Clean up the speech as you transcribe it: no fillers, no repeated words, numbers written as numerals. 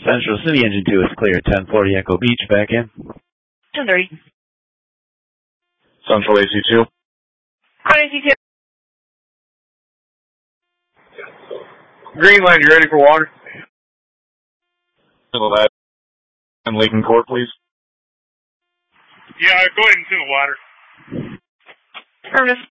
Central City, engine 2 is clear. 1040 Echo Beach, back in. 10:30. Central AC2. AC2. Greenland, you ready for water? And Lake and Court, please. Yeah, go ahead and send the water. Affirmative.